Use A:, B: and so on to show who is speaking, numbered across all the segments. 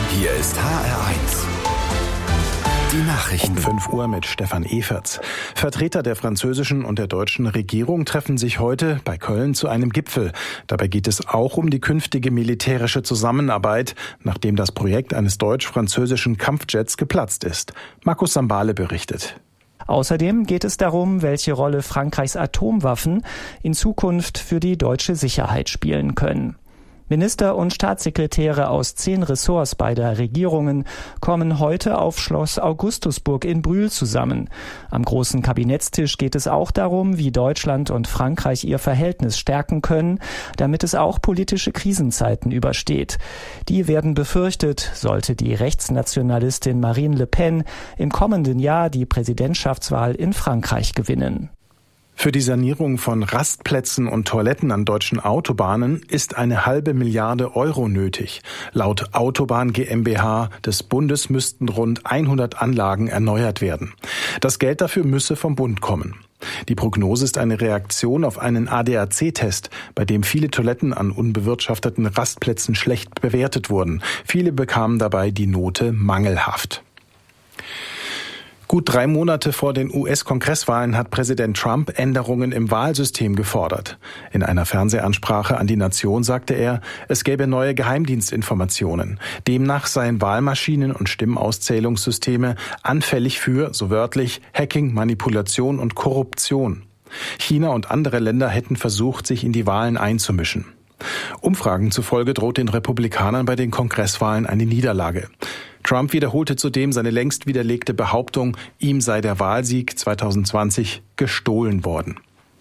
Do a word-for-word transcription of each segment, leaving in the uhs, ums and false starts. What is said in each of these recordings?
A: Hier ist H R eins. Die Nachrichten.
B: Um fünf Uhr mit Stefan Eferts. Vertreter der französischen und der deutschen Regierung treffen sich heute bei Köln zu einem Gipfel. Dabei geht es auch um die künftige militärische Zusammenarbeit, nachdem das Projekt eines deutsch-französischen Kampfjets geplatzt ist. Markus Sambale berichtet.
C: Außerdem geht es darum, welche Rolle Frankreichs Atomwaffen in Zukunft für die deutsche Sicherheit spielen können. Minister und Staatssekretäre aus zehn Ressorts beider Regierungen kommen heute auf Schloss Augustusburg in Brühl zusammen. Am großen Kabinettstisch geht es auch darum, wie Deutschland und Frankreich ihr Verhältnis stärken können, damit es auch politische Krisenzeiten übersteht. Die werden befürchtet, sollte die Rechtsnationalistin Marine Le Pen im kommenden Jahr die Präsidentschaftswahl in Frankreich gewinnen.
B: Für die Sanierung von Rastplätzen und Toiletten an deutschen Autobahnen ist eine halbe Milliarde Euro nötig. Laut Autobahn GmbH des Bundes müssten rund hundert Anlagen erneuert werden. Das Geld dafür müsse vom Bund kommen. Die Prognose ist eine Reaktion auf einen A D A C-Test, bei dem viele Toiletten an unbewirtschafteten Rastplätzen schlecht bewertet wurden. Viele bekamen dabei die Note mangelhaft. Gut drei Monate vor den U S-Kongresswahlen hat Präsident Trump Änderungen im Wahlsystem gefordert. In einer Fernsehansprache an die Nation sagte er, es gäbe neue Geheimdienstinformationen. Demnach seien Wahlmaschinen und Stimmauszählungssysteme anfällig für, so wörtlich, Hacking, Manipulation und Korruption. China und andere Länder hätten versucht, sich in die Wahlen einzumischen. Umfragen zufolge droht den Republikanern bei den Kongresswahlen eine Niederlage. Trump wiederholte zudem seine längst widerlegte Behauptung, ihm sei der Wahlsieg zwanzig zwanzig gestohlen worden.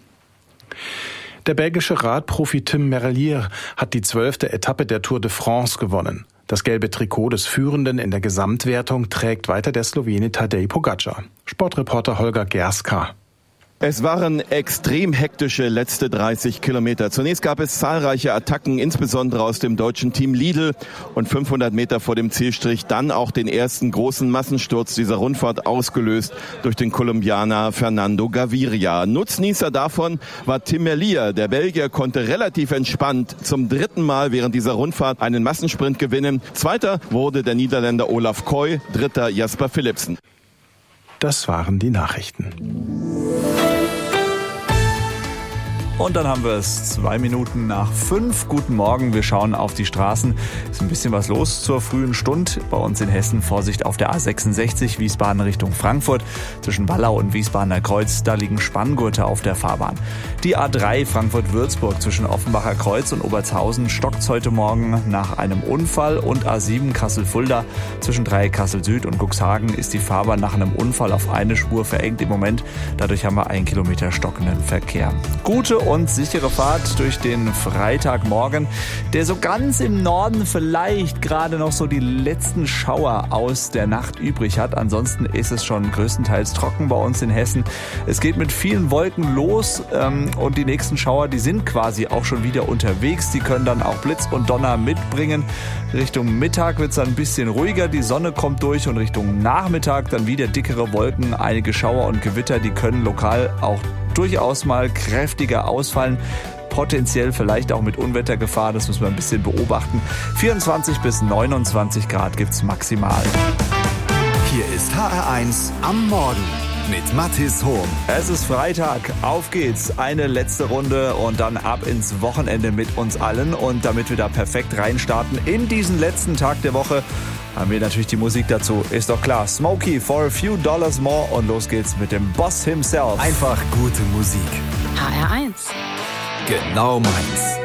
B: Der belgische Radprofi Tim Merlier hat die zwölfte Etappe der Tour de France gewonnen. Das gelbe Trikot des Führenden in der Gesamtwertung trägt weiter der Slowene Tadej Pogačar. Sportreporter Holger Gerska.
D: Es waren extrem hektische letzte dreißig Kilometer. Zunächst gab es zahlreiche Attacken, insbesondere aus dem deutschen Team Lidl. Und fünfhundert Meter vor dem Zielstrich dann auch den ersten großen Massensturz dieser Rundfahrt, ausgelöst durch den Kolumbianer Fernando Gaviria. Nutznießer davon war Tim Merlier. Der Belgier konnte relativ entspannt zum dritten Mal während dieser Rundfahrt einen Massensprint gewinnen. Zweiter wurde der Niederländer Olaf Koy, dritter Jasper Philipsen.
B: Das waren die Nachrichten.
E: Und dann haben wir es zwei Minuten nach fünf. Guten Morgen, wir schauen auf die Straßen. Ist ein bisschen was los zur frühen Stund. Bei uns in Hessen Vorsicht auf der A sechsundsechzig, Wiesbaden Richtung Frankfurt. Zwischen Wallau und Wiesbadener Kreuz, da liegen Spanngurte auf der Fahrbahn. Die A drei Frankfurt-Würzburg zwischen Offenbacher Kreuz und Obertshausen stockt heute Morgen nach einem Unfall. Und A sieben Kassel-Fulda zwischen Dreieck Kassel Süd und Cuxhagen ist die Fahrbahn nach einem Unfall auf eine Spur verengt im Moment. Dadurch haben wir einen Kilometer stockenden Verkehr. Gute und sichere Fahrt durch den Freitagmorgen, der so ganz im Norden vielleicht gerade noch so die letzten Schauer aus der Nacht übrig hat. Ansonsten ist es schon größtenteils trocken bei uns in Hessen. Es geht mit vielen Wolken los ähm, und die nächsten Schauer, die sind quasi auch schon wieder unterwegs. Die können dann auch Blitz und Donner mitbringen. Richtung Mittag wird es dann ein bisschen ruhiger, die Sonne kommt durch und Richtung Nachmittag dann wieder dickere Wolken, einige Schauer und Gewitter, die können lokal auch durchaus mal kräftiger ausfallen. Potenziell vielleicht auch mit Unwettergefahr, das müssen wir ein bisschen beobachten. vierundzwanzig bis neunundzwanzig Grad gibt's maximal.
A: Hier ist H R eins am Morgen mit Mathis Hohm.
E: Es ist Freitag, auf geht's. Eine letzte Runde und dann ab ins Wochenende mit uns allen. Und damit wir da perfekt reinstarten in diesen letzten Tag der Woche, haben wir natürlich die Musik dazu. Ist doch klar. Smokey for a few dollars more. Und los geht's mit dem Boss himself.
A: Einfach gute Musik.
F: H R eins.
A: Genau meins.